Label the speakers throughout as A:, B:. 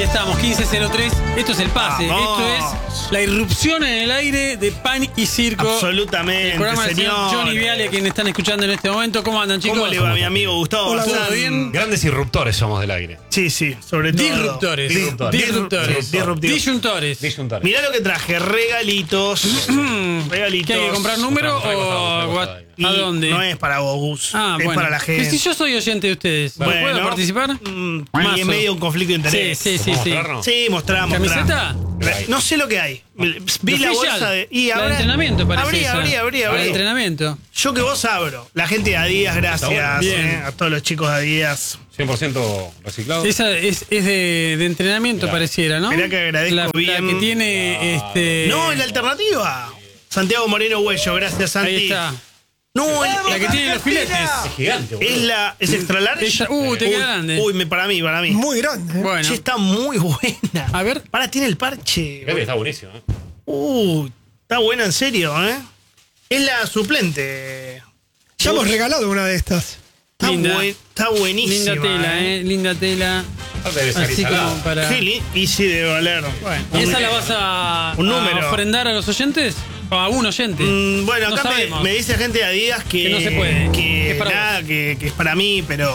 A: Ahí estamos, 15:03. Esto es el pase.
B: Vamos.
A: Esto es la irrupción en el aire de Pan y Circo.
B: Absolutamente,
A: El programa del señor
B: señor.
A: Johnny Viale, a quien están escuchando en este momento. ¿Cómo andan, chicos?
B: ¿Cómo le va, mi amigo Gustavo?
C: Hola,
B: Bazán?
A: ¿todo bien?
D: Grandes irruptores somos del aire.
B: Sí, sí, sobre todo.
A: Disruptores.
D: Disruptores.
A: Disruptores.
B: Disruptivos.
A: Disyuntores.
D: Disyuntores.
B: Mirá lo que traje, regalitos. Regalitos.
A: ¿Qué hay que comprar número o
B: Y
A: a dónde?
B: No es para vos, Gus.
A: Ah,
B: es
A: bueno.
B: para la gente.
A: Que si yo soy oyente de ustedes, ¿no
B: Bueno.
A: puedo participar?
B: Y
A: Mazo.
B: en medio un conflicto de interés.
A: Sí, sí, sí, sí.
D: mostrarnos?
B: Sí, mostramos.
A: ¿Camiseta?
B: No sé lo que hay. Vi la
A: Oficial.
B: bolsa de. Y
A: La de
B: ahora.
A: entrenamiento parece
B: Habría.
A: La de entrenamiento.
B: Yo que vos abro. La gente de Adidas, gracias.
A: Bien.
B: A todos los chicos de Adidas.
D: 100% reciclado.
A: Esa es de entrenamiento,
D: Mirá.
A: pareciera, ¿no?
B: Mirá que agradezco
A: la
B: bien.
A: que tiene
B: No, es la alternativa. Santiago Moreno Huello, gracias, Santi.
A: Ahí está.
B: No,
A: La que tiene los filetes.
D: Es gigante, boludo.
B: es la. ¿Es extra large?
A: Esa- te queda grande.
B: Uy, para mí.
C: Muy grande.
A: Bueno.
B: Che, está muy buena.
A: A ver.
B: Para, tiene el parche.
D: Fíjate que está buenísimo, ¿eh?
B: Está buena en serio, ¿eh? Es la suplente.
C: Ya hemos regalado una de estas.
A: Linda.
B: Está buenísima.
A: Linda tela, Linda tela.
D: Aparte debe ser
A: Así
D: insalada.
A: como para.
B: Y sí, debe valer.
A: Bueno, ¿y esa la vas
B: Un número.
A: a ofrendar a los oyentes? ¿O a un oyente?
B: Bueno,
A: No
B: acá
A: sabemos.
B: me dice gente de Adidas que
A: Que no se puede,
B: Que
A: que es para
B: nada,
A: vos.
B: que es para mí, pero.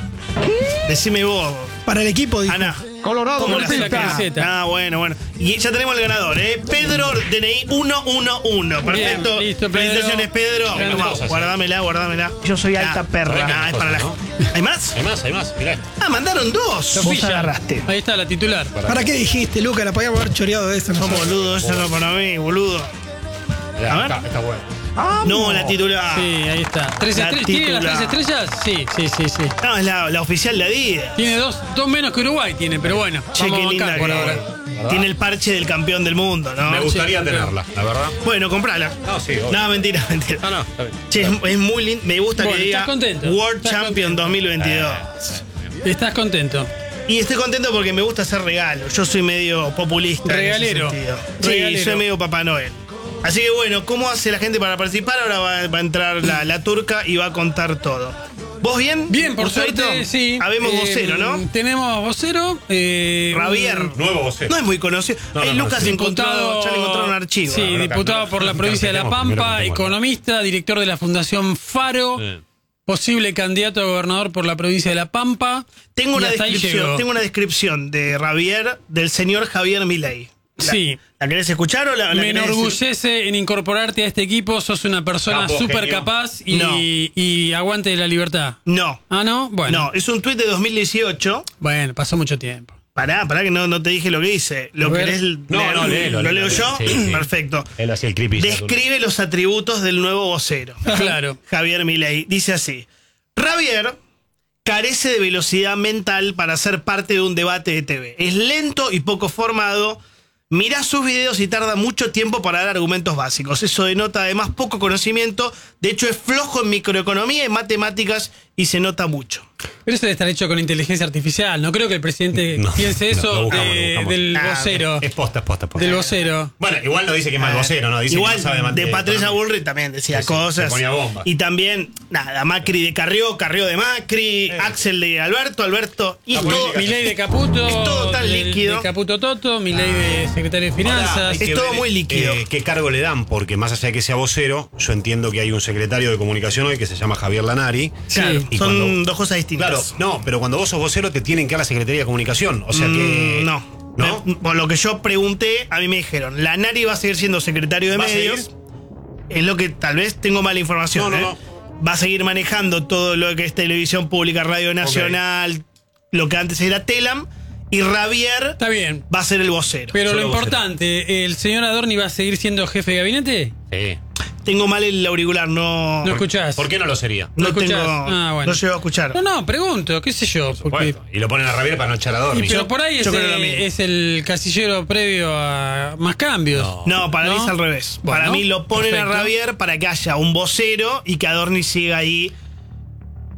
B: Decime vos,
C: Para el equipo, dijo.
B: Ana.
C: Colorado,
B: ¿Cómo
A: la
B: la
A: camiseta?
B: Ah, bueno. Y ya tenemos el ganador, ¿eh? Pedro DNI 111. Perfecto.
A: Bien, listo, Pedro.
B: Felicitaciones, Pedro.
A: Grandes
B: Vamos,
D: cosas,
B: guardámela. Yo soy alta perra.
D: Grandes
B: Es para la.
D: cosas,
B: ¿Hay más?
D: Hay más, mirá esto.
B: Ah, mandaron dos.
A: Sofía. Ahí está la titular.
C: ¿Para qué dijiste, Luca? La podíamos haber choreado de eso.
B: No, boludo, eso no para mí, boludo.
D: Mirá,
B: A ver.
D: está bueno.
B: No, la titular.
A: Sí, ahí está. ¿Tres
B: La
A: estrellas? ¿Tiene las
B: titular.
A: 3 estrellas? Sí.
B: No, es la oficial de Adidas.
A: Tiene dos menos que Uruguay, tiene, pero bueno.
B: Che,
A: Vamos
B: qué
A: a
B: linda
A: bancar por
B: que
A: ahora.
B: tiene el parche del campeón del mundo, ¿no?
D: Me gustaría
A: sí,
D: tenerla, la verdad.
B: Bueno, comprala.
D: No, sí, obvio.
B: No, mentira.
D: No, está bien.
B: Che, es muy lindo. Me gusta
A: Bueno,
B: que diga
A: ¿estás contento?
B: World
A: ¿Estás
B: Champion
A: contento?
B: 2022.
A: ¿Estás contento?
B: Y estoy contento porque me gusta hacer regalos. Yo soy medio populista.
A: Regalero.
B: En ese sentido. Sí,
A: Regalero.
B: soy medio Papá Noel. Así que bueno, ¿cómo hace la gente para participar? Ahora va a entrar la turca y va a contar todo. ¿Vos bien?
A: Bien, por
B: ¿Gustavo?
A: suerte, sí.
B: Habemos vocero, ¿no?
A: Tenemos vocero.
B: Javier.
D: Nuevo vocero.
B: No es muy conocido.
D: No,
B: Ahí
D: no,
B: Lucas
D: sí.
B: encontró, ya le encontraron un archivo.
A: Sí,
D: Ahora
A: diputado
D: cambiamos.
A: por la provincia de La
D: Cambiamos,
A: Pampa,
D: primero cambiamos.
A: economista, director de la Fundación Faro,
D: Sí.
A: posible candidato a gobernador por la provincia de La Pampa.
B: Tengo
A: Y
B: una
A: hasta ahí
B: descripción,
A: llegó.
B: tengo una descripción de Javier, del señor Javier Milei.
A: Sí.
B: ¿La querés escuchar o la
A: Me
B: querés decir?
A: enorgullece en incorporarte a este equipo. Sos una persona
D: Capo,
A: súper
D: genio.
A: capaz
B: No.
A: y aguante de la libertad.
B: No.
A: Ah, ¿no? Bueno.
B: No, es un tuit de 2018.
A: Bueno, pasó mucho tiempo.
B: Pará que no te dije lo que dice. ¿Lo
A: A ver.
B: querés
D: No,
B: leer?
D: léelo,
B: ¿Lo
D: léelo.
B: leo yo?
D: Sí, sí.
B: Perfecto.
D: Él hacía el creepy.
B: Describe los atributos del nuevo vocero.
A: Claro.
B: Javier Milei. Dice así. Javier carece de velocidad mental para ser parte de un debate de TV. Es lento y poco formado. Mirá sus videos y tarda mucho tiempo para dar argumentos básicos. Eso denota además poco conocimiento. De hecho, es flojo en microeconomía y matemáticas y se nota mucho.
A: Pero eso debe estar hecho con inteligencia artificial. No creo que el presidente
D: No,
A: piense
D: no,
A: eso
D: lo buscamos,
A: de-
D: lo buscamos.
A: del
B: Ah,
A: vocero.
D: Es posta.
A: Del vocero.
D: Bueno, igual no dice que es mal vocero, ¿no? Dice
B: Igual
D: que no sabe
B: de Patricia Bullrich también decía
D: Sí, sí,
B: cosas.
D: se ponía bombas.
B: Y también, nada, Macri de Carrió de Macri, Axel de Alberto. Y
D: La
B: es todo,
D: política.
A: Milei de Caputo.
B: Es todo tan líquido.
A: De Caputo Toto. Milei de secretario de Finanzas.
B: Es todo muy líquido.
D: ¿Qué cargo le dan? Porque más allá de que sea vocero, yo entiendo que hay un secretario de comunicación hoy que se llama Javier Lanari.
B: claro,
A: Sí.
D: Y
B: son
D: cuando-
B: dos cosas distintas.
D: Claro, no, pero cuando vos sos vocero te tienen que dar la Secretaría de Comunicación. O sea que.
B: No.
D: ¿No?
B: Por lo que yo pregunté, a mí me dijeron, Lanari va a seguir siendo secretario de
D: ¿Va a
B: medios.
D: seguir?
B: Es lo que tal vez tengo mala información.
D: No, no,
B: ¿eh? Va a seguir manejando todo lo que es televisión pública, radio nacional, lo que antes era Telam. Y Javier
A: Está bien.
B: va a ser el vocero.
A: Pero
D: Solo
A: lo
D: vocero.
A: importante, ¿el señor Adorni va a seguir siendo jefe de gabinete?
D: Sí.
B: Tengo mal el auricular, no.
A: ¿No escuchás?
D: ¿Por qué no lo sería?
B: No
A: ¿No escuchás?
B: tengo.
A: Ah, bueno.
B: No llego a escuchar.
A: No, pregunto, qué sé yo. Porque,
D: Bueno, y lo ponen a Javier para no echar a Dorni.
A: pero por ahí
B: yo creo lo mismo.
A: es el casillero previo a más cambios.
B: No, para mí
A: ¿No?
B: es al revés.
A: Bueno,
B: para mí lo ponen
A: perfecto.
B: a Javier para que haya un vocero y que Adorni siga ahí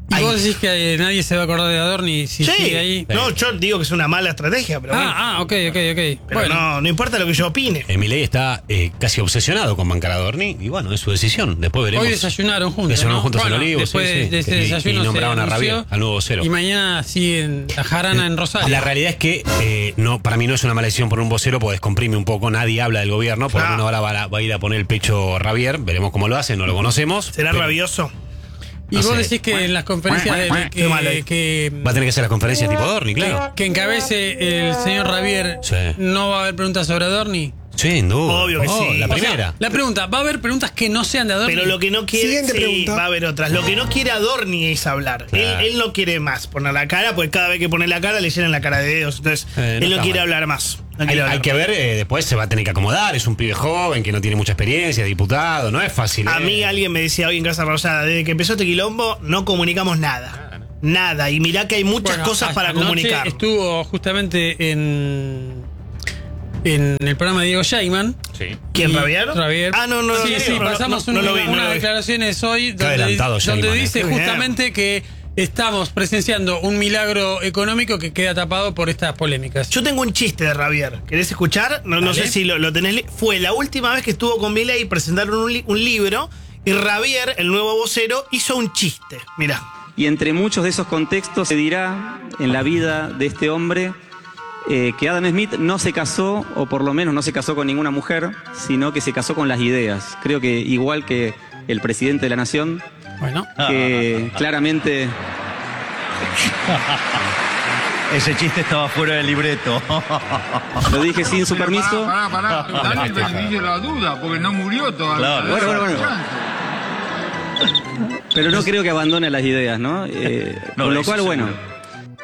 A: ¿Y vos decís que nadie se va a acordar de Adorni si
B: Sí.
A: sigue ahí?
B: No, yo digo que es una mala estrategia, pero bueno.
A: Ok.
B: Pero
A: Bueno,
B: no importa lo que yo opine.
D: Milei está casi obsesionado con bancar a Adorni y bueno, es su decisión. Después veremos.
A: hoy desayunaron juntos.
D: Desayunaron
A: ¿no?
D: juntos en
A: Bueno,
D: Olivos,
A: después
D: sí, sí.
A: de ese desayuno
D: y nombraron
A: se
D: a Rabier,
A: anunció,
D: al nuevo vocero.
A: Y mañana siguen la jarana en Rosario.
D: La realidad es que no, para mí no es una mala decisión por un vocero, porque descomprime un poco. Nadie habla del gobierno, por lo menos ahora va a ir a poner el pecho Rabier. Veremos cómo lo hace, no lo conocemos.
B: ¿Será
D: pero
B: rabioso?
A: Y
D: no
A: vos
D: sé.
A: decís que en las conferencias
B: Qué malo ahí.
A: que
D: Va a tener que hacer las conferencias tipo Adorni, claro.
A: que encabece el señor Rabier,
D: Sí.
A: ¿no va a haber preguntas sobre Adorni?
D: Sin duda.
B: Obvio que sí.
D: La
B: O sea,
D: primera.
A: La pregunta, ¿va a haber preguntas que no sean de Adorni?
B: Pero lo que no quiere.
C: Siguiente
B: Sí,
C: pregunta.
B: va a haber otras. Lo que no quiere Adorni es hablar.
D: Claro.
B: Él no quiere más poner la cara, porque cada vez que pone la cara le llenan la cara de dedos. Entonces,
D: No
B: él no
D: está
B: quiere
D: mal.
B: hablar más. No
D: Hay,
B: quiere
D: hay
B: hablar
D: que
B: más.
D: ver, después se va a tener que acomodar. Es un pibe joven que no tiene mucha experiencia, diputado, no es fácil.
B: A mí alguien me decía hoy en Casa Rosada, desde que empezó este quilombo, no comunicamos nada. Nada. Y mirá que hay muchas
A: Bueno,
B: cosas para
A: anoche
B: comunicar.
A: Estuvo justamente en el programa de Diego Scheinman.
D: Sí.
B: ¿Quién,
A: Y-
B: Rabier?
A: Rabier.
B: Sí,
A: pasamos
B: no lo vi, no
A: unas
B: lo vi.
A: declaraciones hoy
D: Está adelantado
A: donde
D: Scheinman,
A: dice
B: Muy bien.
A: justamente que estamos presenciando un milagro económico que queda tapado por estas polémicas.
B: Yo tengo un chiste de Rabier. ¿Querés escuchar? No
A: Dale.
B: sé si lo tenés. Fue la última vez que estuvo con Milei, presentaron un libro y Rabier, el nuevo vocero, hizo un chiste. Mirá.
E: Y entre muchos de esos contextos se dirá en la vida de este hombre que Adam Smith no se casó, o por lo menos no se casó con ninguna mujer, sino que se casó con las ideas. Creo que igual que el presidente de la nación,
A: Bueno,
E: que claramente
F: Ese chiste estaba fuera del libreto.
E: lo dije sin su permiso.
G: Pará. Dale el beneficio de la duda, porque no murió todavía.
F: Claro.
E: Bueno. Pero no creo que abandone las ideas, ¿no?
F: No,
E: Con lo
F: eso
E: cual, bueno.
F: seguro.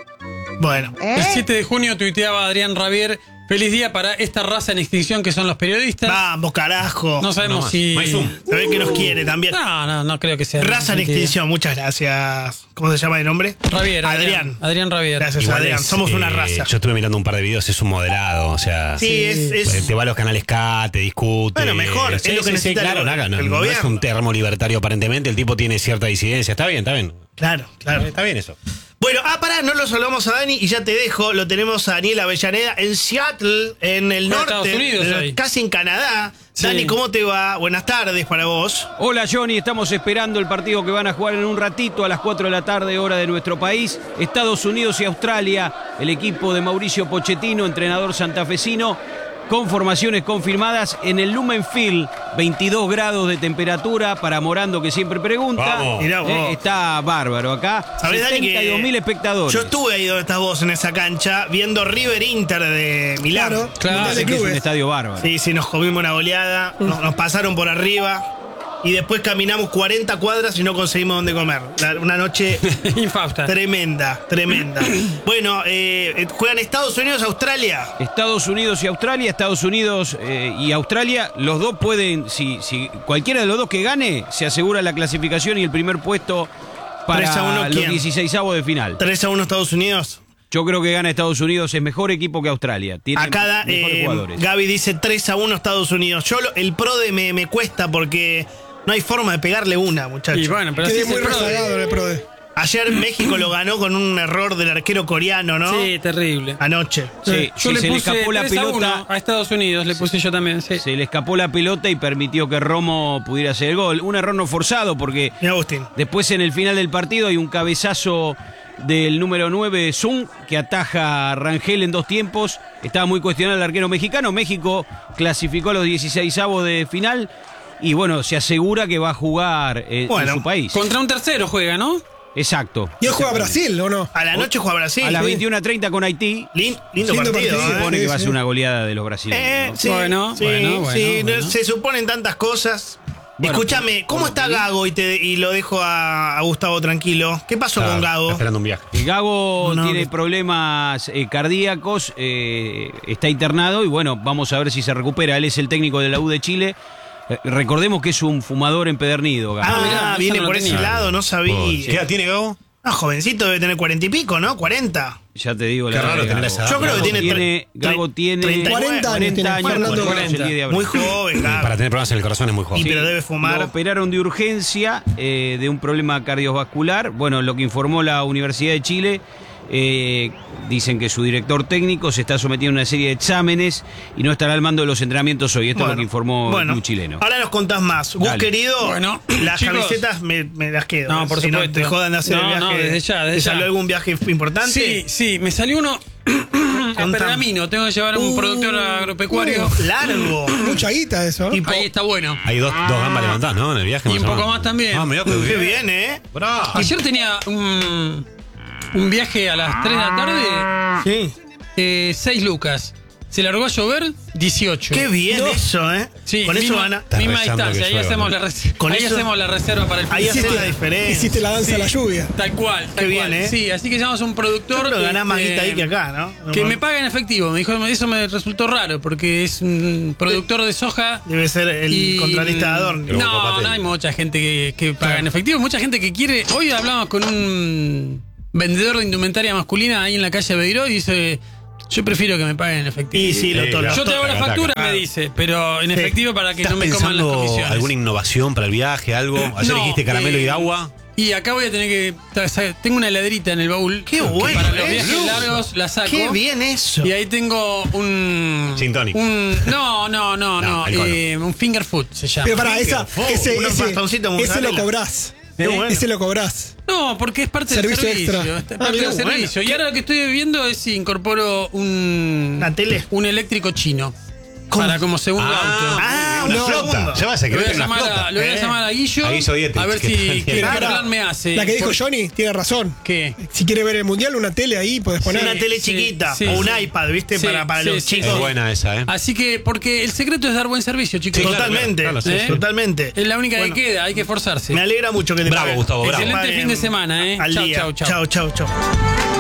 B: Bueno.
A: el 7 de junio tuiteaba Adrián Rabier: feliz día para esta raza en extinción que son los periodistas.
B: Vamos, carajo.
A: No sabemos
D: No más.
A: si.
D: No hay Zoom.
B: Se ve que nos quiere también.
A: No creo que sea.
B: Raza en
A: sentido.
B: extinción, muchas gracias. ¿Cómo se llama de nombre?
A: Rabier.
B: Adrián.
A: Adrián Rabier.
B: Gracias,
D: Igual
B: Adrián.
D: es,
B: Somos una raza.
D: Yo estuve mirando un par de videos, es un moderado, o sea.
B: Sí, es.
D: Te va a los canales K, te discute.
B: Bueno, mejor, es lo que necesita
D: claro,
B: el
D: no es
B: gobierno.
D: un termo libertario aparentemente, el tipo tiene cierta disidencia. Está bien.
B: Claro.
D: Está bien eso.
B: Bueno, pará, no lo saludamos a Dani y ya te dejo. Lo tenemos a Daniel Avellaneda en Seattle, en el
A: Juega
B: norte,
A: Estados Unidos hoy.
B: casi en Canadá.
A: Sí.
B: Dani, ¿cómo te va? Buenas tardes para vos.
H: Hola Johnny, estamos esperando el partido que van a jugar en un ratito a las 4 de la tarde, hora de nuestro país. Estados Unidos y Australia, el equipo de Mauricio Pochettino, entrenador santafesino, con formaciones confirmadas en el Lumen Field, 22 grados de temperatura para Morando que siempre pregunta.
D: Vamos.
B: Mirá vos.
H: Está bárbaro acá.
B: ¿Sabés, Dani, que
H: 72.000 espectadores.
B: Yo estuve ahí donde estás vos en esa cancha, viendo River Inter de Milán.
A: Claro.
C: Mundial de
H: Así que es un
C: clubes.
H: estadio bárbaro.
B: Sí, nos comimos una goleada, nos pasaron por arriba y después caminamos 40 cuadras y no conseguimos dónde comer. Una noche
A: Infausta.
B: tremenda. Bueno, juegan Estados Unidos, Australia.
H: Estados Unidos y Australia, Estados Unidos y Australia, los dos pueden, si cualquiera de los dos que gane, se asegura la clasificación y el primer puesto
B: 3-1,
H: para los
B: ¿quién?
H: 16avos de final.
B: 3-1 Estados Unidos.
H: Yo creo que gana Estados Unidos, es mejor equipo que Australia. Tiene
B: Acá
H: mejores jugadores.
B: Gaby dice 3-1 Estados Unidos. El PRODE me cuesta porque no hay forma de pegarle una, muchachos.
A: Y bueno, pero así
C: Quedé
A: es
C: muy
A: el PRODE.
C: rezagado en el PRODE.
B: Ayer México lo ganó con un error del arquero coreano, ¿no?
A: Sí, terrible.
B: Anoche.
H: Sí,
A: Yo
H: sí,
A: le
H: se le
A: puse
H: escapó la
A: 3-1
H: pelota.
A: a Estados Unidos, le puse yo también, sí.
H: Se le escapó la pelota y permitió que Romo pudiera hacer el gol. Un error no forzado porque
B: Mira, Agustín.
H: después en el final del partido hay un cabezazo del número 9, Zung, que ataja a Rangel en 2 tiempos. Estaba muy cuestionado el arquero mexicano. México clasificó a los 16avos de final y bueno, se asegura que va a jugar en su país.
A: Contra un tercero juega, ¿no?
H: Exacto.
C: ¿Y hoy juega Brasil o no?
B: A la noche juega Brasil.
H: A las
B: Sí.
H: 21:30 con Haití.
B: Lindo
C: Lindo
B: partido.
C: partido.
H: Se supone
C: Sí,
H: que va a ser
C: sí.
H: una goleada de los brasileños. ¿no?
B: Sí,
A: Bueno,
B: sí,
A: bueno,
B: sí,
A: bueno.
B: se suponen tantas cosas.
H: Bueno,
B: Escúchame, ¿cómo está Gago? Y lo dejo a Gustavo tranquilo. ¿Qué pasó con
D: Está
B: Gago?
D: esperando un viaje.
H: El Gago
B: No,
H: tiene
B: que-
H: problemas cardíacos, está internado y bueno, vamos a ver si se recupera. Él es el técnico de la U de Chile. Recordemos que es un fumador empedernido, Gago.
B: Ah,
A: mirá,
B: viene
A: eso no
B: por
A: lo
B: ese
A: tenía.
B: lado, no sabía.
D: ¿Qué edad tiene Gabo?
B: Ah, jovencito debe tener 40 y pico, ¿no? 40.
H: Ya te digo
D: Qué
H: la
D: raro
H: edad de
D: tener
H: Gago.
D: esa edad.
B: Yo creo que tiene
H: Gago tiene
C: 40 años tiene Fernando
H: por el 10 de abril.
B: Muy joven,
D: Para
B: Gago.
D: tener problemas en el corazón es muy joven.
B: Y pero debe fumar.
H: Lo operaron de urgencia de un problema cardiovascular. Bueno, lo que informó la Universidad de Chile, dicen que su director técnico se está sometiendo a una serie de exámenes y no estará al mando de los entrenamientos hoy. Esto es lo que informó el club chileno.
B: Ahora nos contás más. Gus,
H: Dale.
B: querido,
A: Bueno,
B: las
A: chicos.
B: camisetas me las quedo.
A: No, por
B: Si no
A: supuesto.
B: te jodan de hacer el
A: No,
B: viaje.
A: no, desde ya, desde
B: ¿Te salió
A: ya.
B: algún viaje importante?
A: Sí, me salió uno a Pergamino. Tengo que llevar a un productor agropecuario.
B: Largo.
C: Mucha guita eso.
B: Tipo,
A: Ahí está bueno.
D: Hay dos gambas levantadas, ¿no? En el viaje.
A: Y un poco más también.
D: Ah, mirá,
B: qué bien, ¿eh?
D: Bravo.
A: Ayer tenía un viaje a las 3 de la tarde,
B: Sí.
A: 6 lucas. Se largó a llover, 18.
B: Qué bien eso, ¿eh?
A: Sí,
B: Con eso
A: misma,
B: van a...
D: Estás
A: misma
D: rezando
A: distancia.
D: que
A: Ahí,
D: llueva,
A: hacemos,
D: ¿no?
B: Con
A: ahí
B: eso-
A: hacemos la reserva para el fin
B: Ahí
A: de
B: haces
A: semana.
B: la diferencia.
C: Hiciste la danza
A: Sí.
C: a la lluvia.
A: Tal cual.
B: Qué bien, ¿eh?
A: Sí, así que llamamos a un productor.
B: Pero ganás más guita ahí que acá, ¿no?
A: Que me paga en efectivo. Me dijo, eso me resultó raro porque es un productor de soja.
B: Debe ser el
A: y-
B: contratista de Adorno.
D: Pero
A: No,
D: Patel.
A: no hay mucha gente que paga en efectivo. Mucha gente que quiere. Hoy hablamos con un vendedor de indumentaria masculina ahí en la calle Beiró y dice: yo prefiero que me paguen en efectivo.
B: Y sí, lo tola.
A: Yo te hago la
D: Taca,
A: factura,
D: taca.
A: me dice, pero en
B: Sí.
A: efectivo para que
D: ¿Estás
A: no me coman las
D: pensando
A: comisiones.
D: alguna innovación para el viaje, algo? Ayer
A: No,
D: dijiste caramelo y agua.
A: Y acá voy a tener que. Tengo una heladerita en el baúl.
B: Qué
A: que
B: bueno,
A: para los
B: ¿eh?
A: viajes largos la saco.
B: Qué bien eso.
A: Y ahí tengo un.
D: Gin tonic.
A: No,
D: No, alcohol.
A: un finger food se llama.
C: Pero para ese
B: unos bastoncitos de
C: ese lo
B: mozzarella.
C: cobrás.
B: Qué bueno.
C: Ese lo cobrás.
A: No, porque es parte
C: Servicio
A: del servicio.
C: extra.
A: Es parte
C: mirá,
A: del servicio. Y ahora lo que estoy viendo es si incorporo
B: ¿Una tele?
A: un eléctrico chino. Para como segundo auto.
B: Una
C: No,
B: flota.
D: Ya vas a
A: Le voy
D: querer
A: a
D: una
A: llamar
D: flota.
A: le voy a llamar a Guillo
D: A Guillo Dietrich,
A: a ver
D: que
A: si
D: está
A: qué
D: bien.
A: plan me hace.
C: La que dijo
A: Por-
C: Johnny tiene razón.
A: ¿Qué?
C: Si quiere ver el mundial, una tele ahí podés poner.
B: Una tele
A: Sí,
B: chiquita
A: sí,
B: o un
A: sí.
B: iPad, ¿viste?
A: Sí,
B: para
A: sí,
B: los
A: sí,
B: chicos.
D: Es buena esa, ¿eh?
A: Así que, porque el secreto es dar buen servicio, chicos.
D: Sí, claro,
B: Totalmente,
D: claro, sí, sí.
B: totalmente.
A: Es la única
B: Bueno,
A: que queda, hay que esforzarse.
B: Me alegra mucho que te
D: Bravo,
B: paguen.
D: Gustavo,
B: Que te
D: bravo.
A: Excelente
B: paguen
A: fin de semana, ¿eh?
B: Al
A: Chau,
B: día.
A: chau, chau.
B: Chau, chau, chau.